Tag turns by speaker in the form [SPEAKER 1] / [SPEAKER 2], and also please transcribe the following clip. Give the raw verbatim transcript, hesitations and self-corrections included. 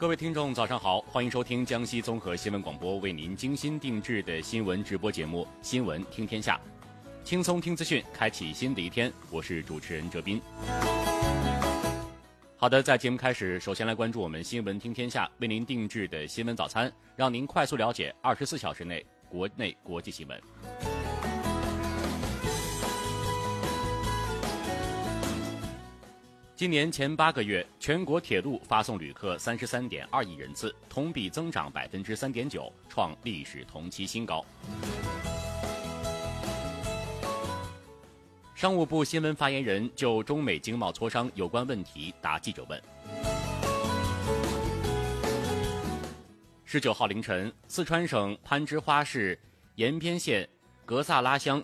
[SPEAKER 1] 各位听众早上好，欢迎收听江西综合新闻广播为您精心定制的新闻直播节目《新闻听天下》，轻松听资讯，开启新的一天。我是主持人哲斌。好的，在节目开始，首先来关注我们新闻听天下为您定制的新闻早餐，让您快速了解二十四小时内国内国际新闻。今年前八个月，全国铁路发送旅客三十三点二亿人次，同比增长百分之三点九，创历史同期新高。商务部新闻发言人就中美经贸磋商有关问题答记者问。十九号凌晨，四川省攀枝花市延边县格萨拉乡